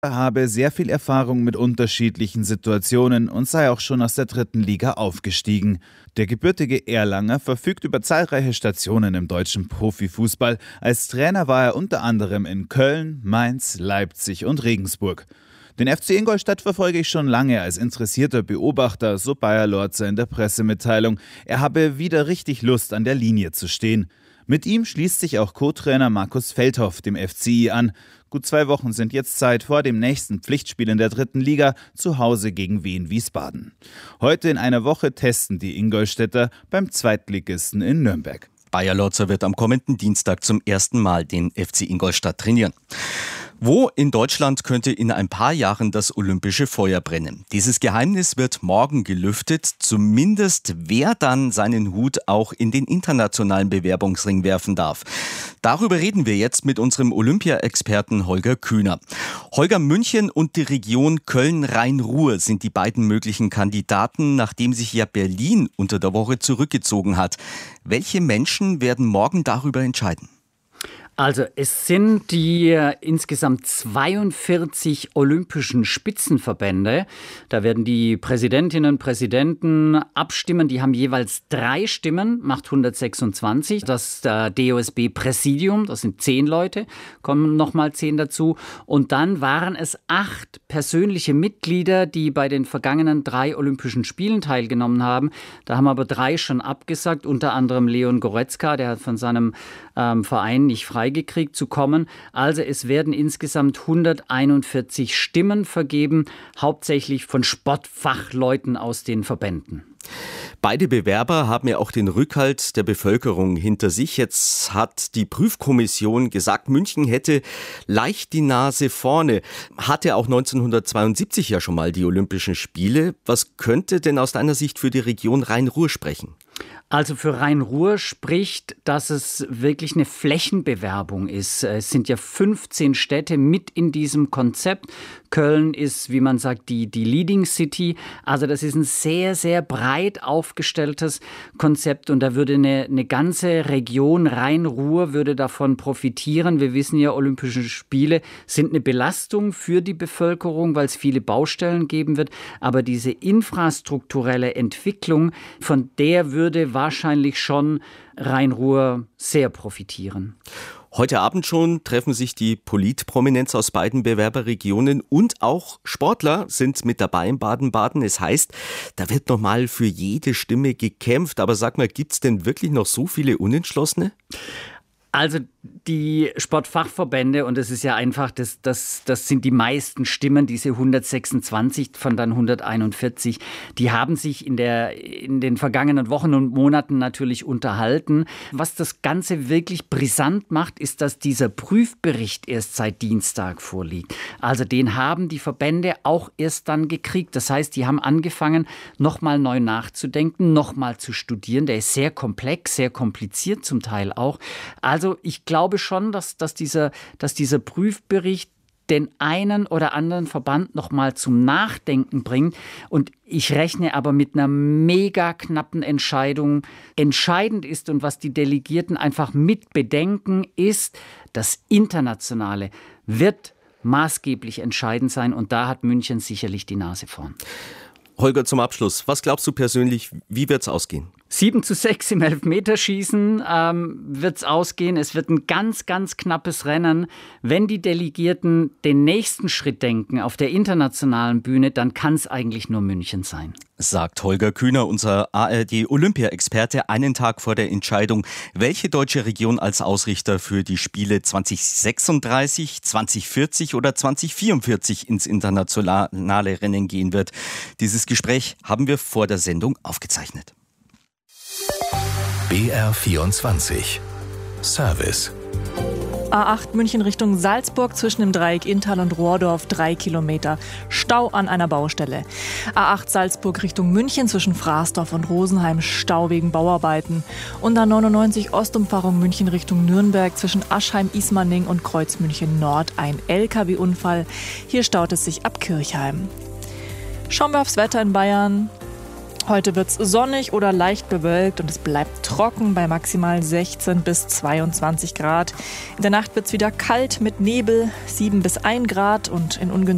Er habe sehr viel Erfahrung mit unterschiedlichen Situationen und sei auch schon aus der 3. Liga aufgestiegen. Der gebürtige Erlanger verfügt über zahlreiche Stationen im deutschen Profifußball. Als Trainer war er unter anderem in Köln, Mainz, Leipzig und Regensburg. Den FC Ingolstadt verfolge ich schon lange als interessierter Beobachter, so Bayer Lorzer in der Pressemitteilung. Er habe wieder richtig Lust, an der Linie zu stehen. Mit ihm schließt sich auch Co-Trainer Markus Feldhoff dem FCI an. Gut 2 Wochen sind jetzt Zeit vor dem nächsten Pflichtspiel in der 3. Liga zu Hause gegen Wien Wiesbaden. Heute in einer Woche testen die Ingolstädter beim Zweitligisten in Nürnberg. Bayer Lorzer wird am kommenden Dienstag zum ersten Mal den FC Ingolstadt trainieren. Wo in Deutschland könnte in ein paar Jahren das olympische Feuer brennen? Dieses Geheimnis wird morgen gelüftet, zumindest wer dann seinen Hut auch in den internationalen Bewerbungsring werfen darf. Darüber reden wir jetzt mit unserem Olympia-Experten Holger Kühner. Holger, München und die Region Köln-Rhein-Ruhr sind die beiden möglichen Kandidaten, nachdem sich ja Berlin unter der Woche zurückgezogen hat. Welche Menschen werden morgen darüber entscheiden? Also es sind die insgesamt 42 olympischen Spitzenverbände. Da werden die Präsidentinnen und Präsidenten abstimmen. Die haben jeweils 3 Stimmen, macht 126. Das DOSB-Präsidium, das sind 10 Leute, kommen nochmal 10 dazu. Und dann waren es 8 persönliche Mitglieder, die bei den vergangenen 3 Olympischen Spielen teilgenommen haben. Da haben aber 3 schon abgesagt, unter anderem Leon Goretzka, der hat von seinem Verein nicht freigekriegt zu kommen. Also es werden insgesamt 141 Stimmen vergeben, hauptsächlich von Sportfachleuten aus den Verbänden. Beide Bewerber haben ja auch den Rückhalt der Bevölkerung hinter sich. Jetzt hat die Prüfkommission gesagt, München hätte leicht die Nase vorne. Hatte auch 1972 ja schon mal die Olympischen Spiele. Was könnte denn aus deiner Sicht für die Region Rhein-Ruhr sprechen? Also für Rhein-Ruhr spricht, dass es wirklich eine Flächenbewerbung ist. Es sind ja 15 Städte mit in diesem Konzept. Köln ist, wie man sagt, die Leading City. Also das ist ein sehr, sehr breit aufgestelltes Konzept und da würde eine ganze Region Rhein-Ruhr würde davon profitieren. Wir wissen ja, Olympische Spiele sind eine Belastung für die Bevölkerung, weil es viele Baustellen geben wird. Aber diese infrastrukturelle Entwicklung, von der würde wahrscheinlich schon Rhein-Ruhr sehr profitieren. Heute Abend schon treffen sich die Politprominenz aus beiden Bewerberregionen und auch Sportler sind mit dabei in Baden-Baden. Es heißt, da wird nochmal für jede Stimme gekämpft. Aber sag mal, gibt es denn wirklich noch so viele Unentschlossene? Also die Sportfachverbände, und das ist ja einfach, das sind die meisten Stimmen, diese 126 von dann 141, die haben sich in den vergangenen Wochen und Monaten natürlich unterhalten. Was das Ganze wirklich brisant macht, ist, dass dieser Prüfbericht erst seit Dienstag vorliegt. Also den haben die Verbände auch erst dann gekriegt. Das heißt, die haben angefangen, nochmal neu nachzudenken, nochmal zu studieren. Der ist sehr komplex, sehr kompliziert zum Teil auch. Also ich glaube schon, dass dieser Prüfbericht den einen oder anderen Verband noch mal zum Nachdenken bringt. Und ich rechne aber mit einer mega knappen Entscheidung. Entscheidend ist und was die Delegierten einfach mit bedenken, ist, das Internationale wird maßgeblich entscheidend sein. Und da hat München sicherlich die Nase vorn. Holger, zum Abschluss, was glaubst du persönlich, wie wird es ausgehen? 7:6 im Elfmeterschießen wird es ausgehen. Es wird ein ganz, ganz knappes Rennen. Wenn die Delegierten den nächsten Schritt denken auf der internationalen Bühne, dann kann es eigentlich nur München sein. Sagt Holger Kühner, unser ARD-Olympia-Experte, einen Tag vor der Entscheidung, welche deutsche Region als Ausrichter für die Spiele 2036, 2040 oder 2044 ins internationale Rennen gehen wird. Dieses Gespräch haben wir vor der Sendung aufgezeichnet. BR24 Service. A8 München Richtung Salzburg zwischen dem Dreieck Inntal und Rohrdorf 3 Kilometer. Stau an einer Baustelle. A8 Salzburg Richtung München zwischen Fraßdorf und Rosenheim. Stau wegen Bauarbeiten. Und A99 Ostumfahrung München Richtung Nürnberg zwischen Aschheim-Ismaning und Kreuz München Nord. Ein LKW-Unfall. Hier staut es sich ab Kirchheim. Schauen wir aufs Wetter in Bayern. Heute wird es sonnig oder leicht bewölkt und es bleibt trocken bei maximal 16 bis 22 Grad. In der Nacht wird es wieder kalt mit Nebel, 7 bis 1 Grad und in ungünstigen